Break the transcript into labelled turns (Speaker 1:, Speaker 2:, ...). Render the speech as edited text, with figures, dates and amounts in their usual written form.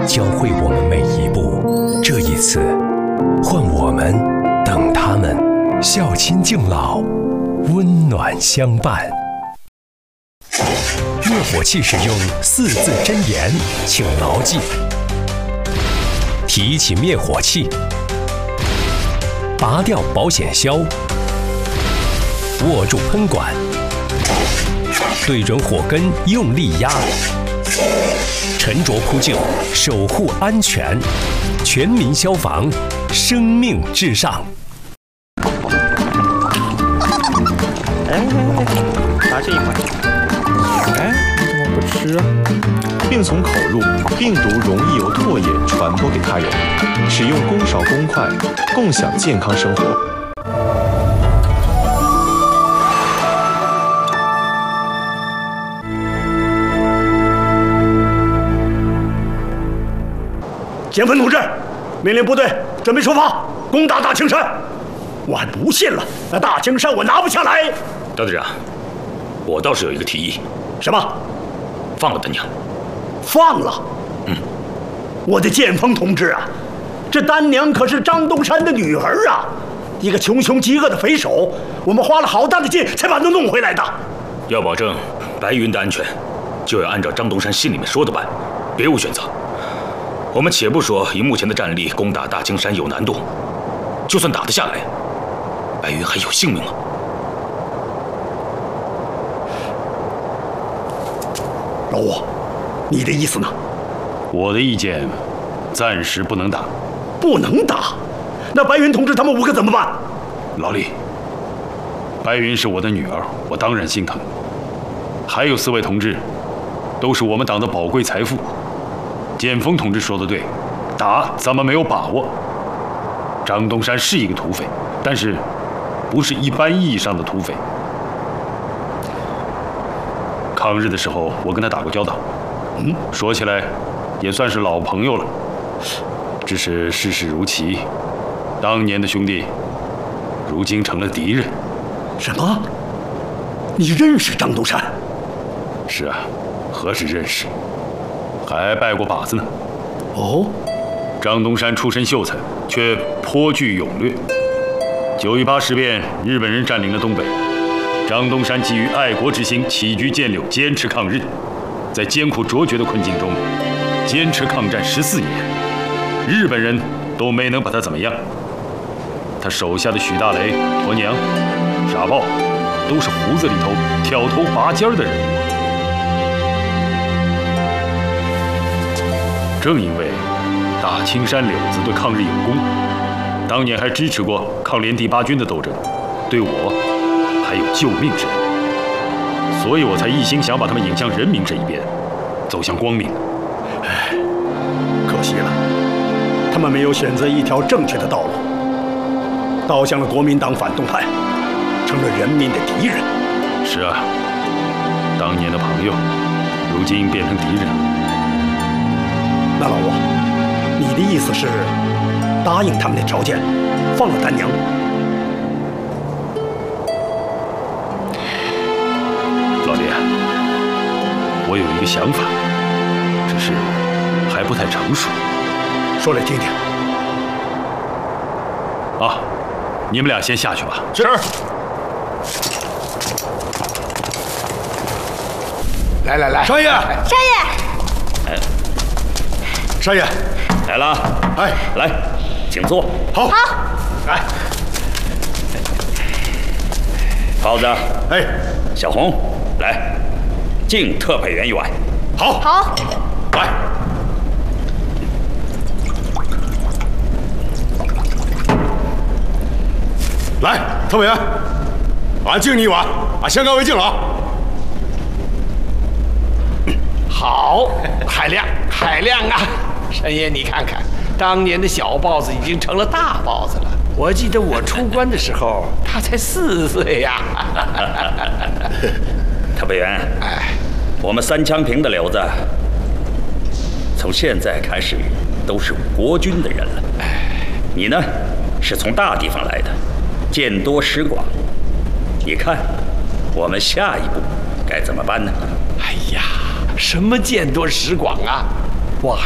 Speaker 1: 教会我们每一步。这一次，换我们等他们，孝亲敬老，温暖相伴。灭火器使用4字真言，请牢记：提起灭火器，拔掉保险销，握住喷管，对准火根用力压，沉着扑救，守护安全。全民消防，生命至上。
Speaker 2: 拿这一块。你怎么不吃啊？
Speaker 3: 病从口入，病毒容易由唾液传播给他人。使用公勺公筷，共享健康生活。
Speaker 4: 减分同志，命令部队准备出发，攻打大青山。我还不信了，那大青山我拿不下来。
Speaker 5: 大队长，我倒是有一个提议。
Speaker 4: 什么？
Speaker 5: 放了丹娘。
Speaker 4: 放了？我的剑锋同志啊，这丹娘可是张东山的女儿啊，一个穷凶极恶的匪首，我们花了好大的劲才把她弄回来的。
Speaker 5: 要保证白云的安全，就要按照张东山信里面说的办，别无选择。我们且不说以目前的战力攻打大青山有难度，就算打得下来，白云还有性命吗？
Speaker 4: 老吴，你的意思呢？
Speaker 6: 我的意见，暂时不能打。
Speaker 4: 不能打？那白云同志他们5个怎么办？
Speaker 6: 老李，白云是我的女儿，我当然心疼。还有4位同志，都是我们党的宝贵财富。剑锋同志说的对，打咱们没有把握。张东山是一个土匪，但是不是一般意义上的土匪。抗日的时候，我跟他打过交道，说起来也算是老朋友了。只是世事如棋，当年的兄弟，如今成了敌人。
Speaker 4: 什么？你认识张东山？
Speaker 6: 是啊，何止认识，还拜过把子呢。
Speaker 4: 哦，
Speaker 6: 张东山出身秀才，却颇具勇略。9·18事变，日本人占领了东北，张东山基于爱国之心，起居见柳，坚持抗日，在艰苦卓绝的困境中，坚持抗战14年，日本人都没能把他怎么样。他手下的许大雷、鸵娘、傻豹，都是胡子里头挑头拔尖的人物。正因为大青山柳子对抗日有功，当年还支持过抗联第8军的斗争，对我还有救命之恩，所以我才一心想把他们引向人民这一边，走向光明。
Speaker 4: 唉，可惜了，他们没有选择一条正确的道路，倒向了国民党反动派，成了人民的敌人。
Speaker 6: 是啊，当年的朋友，如今变成敌人了。
Speaker 4: 那老吴，你的意思是答应他们的条件，放了丹娘？
Speaker 6: 老李啊，我有一个想法，只是还不太成熟。
Speaker 4: 说来听听。
Speaker 6: 啊，你们俩先下去吧。
Speaker 2: 是。来，
Speaker 4: 少爷，
Speaker 7: 少爷，
Speaker 4: 少爷，
Speaker 5: 来了，
Speaker 4: 哎，
Speaker 5: 来，请坐。
Speaker 4: 好，来，
Speaker 5: 包子，
Speaker 4: 哎，
Speaker 5: 小红，来，敬特派员一碗。
Speaker 7: 好，
Speaker 4: 来，来，特派员，俺敬你一碗，俺先干为敬了啊。
Speaker 2: 好，海亮啊！神爷，你看看，当年的小豹子已经成了大豹子了。我记得我出关的时候，他才4岁呀。
Speaker 5: 特派员，我们3枪坪的柳子，从现在开始都是国军的人了。你呢，是从大地方来的，见多识广。你看，我们下一步该怎么办呢？
Speaker 2: 哎呀！什么见多识广啊！我